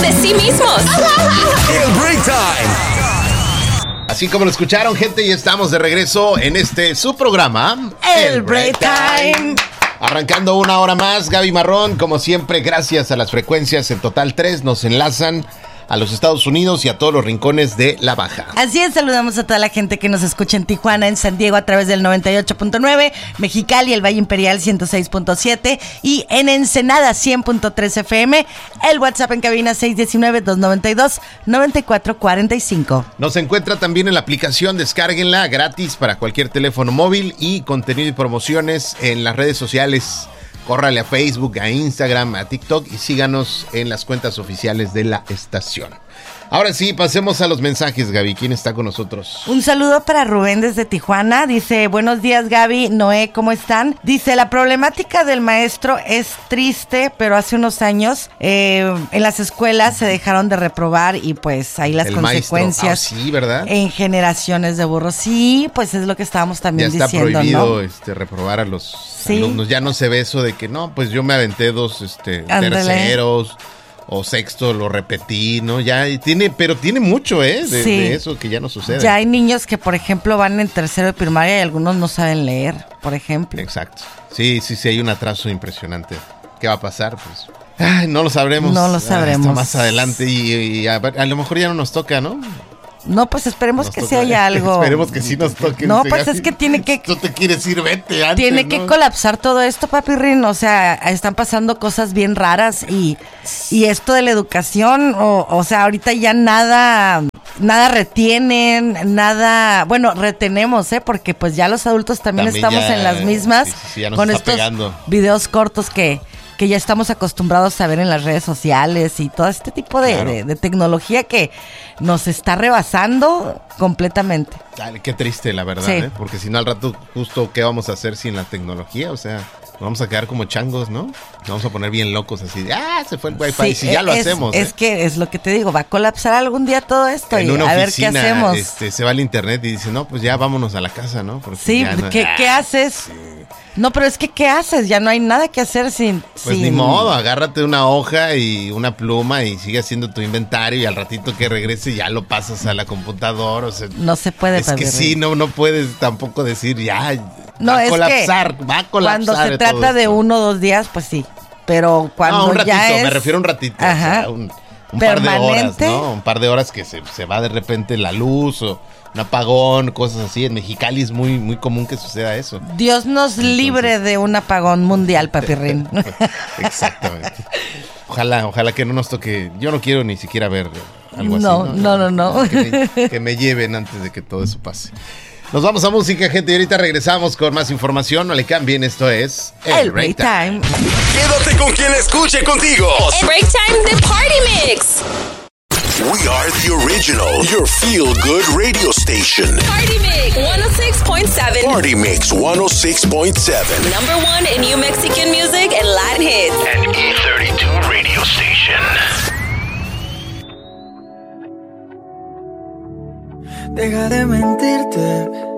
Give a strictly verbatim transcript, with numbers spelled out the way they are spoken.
de sí mismos. El Break Time. Así como lo escucharon, gente, y estamos de regreso en este su programa, El Break Time. Arrancando una hora más, Gaby Marrón, como siempre, gracias a las frecuencias, en total tres, nos enlazan a los Estados Unidos y a todos los rincones de la Baja. Así es, saludamos a toda la gente que nos escucha en Tijuana, en San Diego a través del noventa y ocho punto nueve, Mexicali, el Valle Imperial ciento seis punto siete y en Ensenada cien punto tres F M, el WhatsApp en cabina seis uno nueve, dos nueve dos, nueve cuatro cuatro cinco. Nos encuentra también en la aplicación, descárguenla gratis para cualquier teléfono móvil y contenido y promociones en las redes sociales. Córrale a Facebook, a Instagram, a TikTok y síganos en las cuentas oficiales de la estación. Ahora sí, pasemos a los mensajes, Gaby. ¿Quién está con nosotros? Un saludo para Rubén desde Tijuana. Dice, buenos días, Gaby, Noé, ¿cómo están? Dice, la problemática del maestro es triste, pero hace unos años eh, en las escuelas se dejaron de reprobar y pues ahí las El consecuencias. Ah, sí, ¿verdad? En generaciones de burros. Sí, pues es lo que estábamos también ya está diciendo, prohibido, ¿no? este, reprobar a los Sí. alumnos. Ya no se ve eso de que no, pues yo me aventé dos este, Ándale. terceros o sexto, lo repetí, ¿no? Ya y tiene, pero tiene mucho, ¿eh? De, Sí. de eso que ya no sucede. Ya hay niños que, por ejemplo, van en tercero de primaria y algunos no saben leer, por ejemplo. Exacto. Sí, sí, sí, hay un atraso impresionante. ¿Qué va a pasar? Pues ay, no lo sabremos. No lo Ah, sabremos. hasta más adelante y, y a, a lo mejor ya no nos toca, ¿no? No, pues esperemos Nos que toca- sí haya algo. Esperemos que sí nos toque. No, Dice pues Gaby, es que tiene que... Tú te quieres ir, vete antes, Tiene ¿no? que colapsar todo esto, papi Rin. O sea, están pasando cosas bien raras y, y esto de la educación, o, o sea, ahorita ya nada, nada retienen, nada, bueno, retenemos, ¿eh? Porque pues ya los adultos también, También estamos ya, en las mismas sí, sí, sí, ya nos con está estos pegando. videos cortos que, que ya estamos acostumbrados a ver en las redes sociales y todo este tipo de, Claro. de, de tecnología que nos está rebasando completamente. Dale, qué triste, la verdad, Sí. ¿eh? Porque si no, al rato, justo, ¿qué vamos a hacer sin la tecnología? O sea, nos vamos a quedar como changos, ¿no? Nos vamos a poner bien locos, así de, ah, se fue el wifi. Sí, y si ya lo es, hacemos, Es ¿eh? que es lo que te digo, va a colapsar algún día todo esto En y una a ver oficina, qué hacemos. este, se va al internet y dice, no, pues ya vámonos a la casa, ¿no? Porque Sí, ya no- ¿qué, ah, qué haces? No, pero es que ¿qué haces? Ya no hay nada que hacer sin... Pues sin- ni modo, agárrate una hoja y una pluma y sigue haciendo tu inventario y al ratito que regrese ya lo pasas a la computadora, o sea... No se puede, Es que papi sí, Rin. no, no puedes tampoco decir ya, No, va a es colapsar, que va a colapsar. cuando se todo trata de esto. uno o dos días, pues sí. Pero cuando No, un ratito, ya es... me refiero a un ratito. o Ajá. sea, un un par de horas, Permanente. ¿no? Un par de horas que se, se va de repente la luz o un apagón, cosas así. En Mexicali es muy, muy común que suceda eso. Dios nos libre de un apagón mundial, papi Rin. Exactamente. Ojalá, ojalá que no nos toque. Yo no quiero ni siquiera ver algo No, así. no, no, no. Que me, que me lleven antes de que todo eso pase. Nos vamos a música, gente, y ahorita regresamos con más información. No le cambien, esto es El Break Time. Quédate con quien escuche contigo. El Break Time de Party Mix. We are the original, your feel-good radio station. Party Mix one oh six point seven. Party Mix one oh six point seven. Number one in new Mexican music and Latin hits. And E thirty-two radio station. Deja de mentirte.